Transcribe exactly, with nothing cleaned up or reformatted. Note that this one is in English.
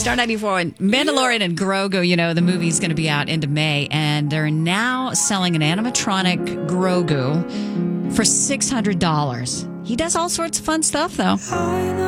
Star ninety-four and Mandalorian and Grogu, you know, the movie's going to be out into May, and they're now selling an animatronic Grogu for six hundred dollars. He does all sorts of fun stuff, though.